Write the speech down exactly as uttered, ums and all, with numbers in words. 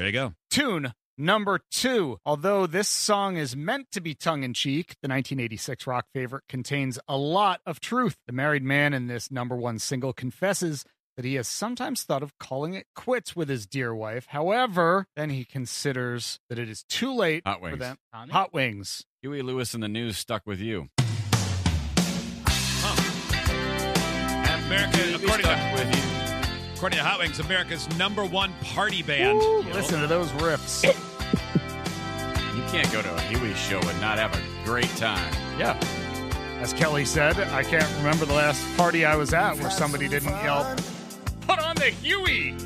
There you go. Tune number two. Although this song is meant to be tongue-in-cheek, the nineteen eighty-six rock favorite contains a lot of truth. The married man in this number one single confesses that he has sometimes thought of calling it quits with his dear wife. However, then he considers that it is too late Hot for Wings. them. Tommy? Hot Wings. Huey Lewis and the News stuck with you. America, according stuck to, with you. according to Hot Wings, America's number one party band. Ooh, listen to those riffs. You can't go to a Huey show and not have a great time. Yeah. As Kelly said, I can't remember the last party I was at where somebody didn't yell, "Put on the Huey!"